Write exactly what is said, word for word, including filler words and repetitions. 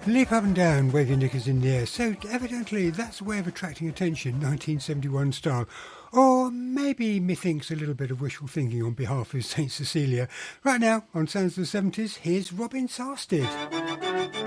Leap up and down, wave your knickers in the air. So evidently that's a way of attracting attention, nineteen seventy-one style. Or maybe methinks a little bit of wishful thinking on behalf of Saint Cecilia. Right now, on Sounds of the seventies, here's Robin Sarstead.